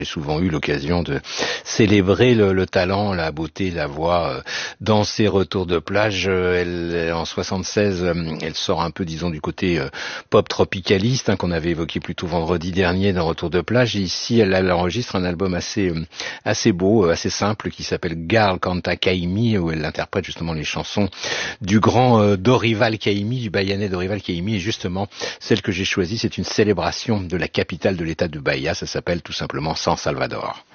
J'ai souvent eu l'occasion de célébrer le talent, la beauté, la voix dans ses retours de plage. En 76, elle sort un peu, disons, du côté pop tropicaliste qu'on avait évoqué plus tôt vendredi dernier dans Retour de plage. Et ici, elle enregistre un album assez beau, assez simple, qui s'appelle Girl Canta Caymmi, où elle interprète justement les chansons du grand Dorival Caymmi, du Bahianais Dorival Caymmi. Et justement, celle que j'ai choisie, c'est une célébration de la capitale de l'État de Bahia. Ça s'appelle tout simplement San Salvador.